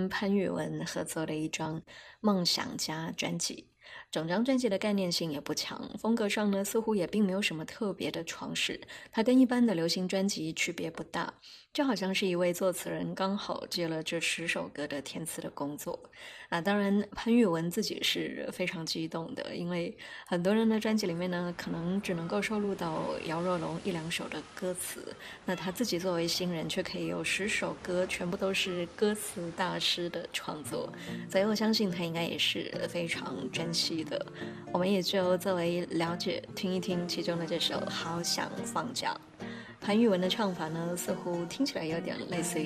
跟潘越文合作的一张《梦想家》专辑。整张专辑的概念性也不强，风格上呢似乎也并没有什么特别的创始，它跟一般的流行专辑区别不大，就好像是一位作词人刚好接了这10首歌的填词的工作。当然潘越文自己是非常激动的，因为很多人的专辑里面呢可能只能够收录到姚若龙1、2首的歌词，那他自己作为新人却可以有10首歌全部都是歌词大师的创作，所以我相信他应该也是非常珍惜的。我们也就作为了解听一听其中的这首《好想放假》。潘越文的唱法呢似乎听起来有点类似于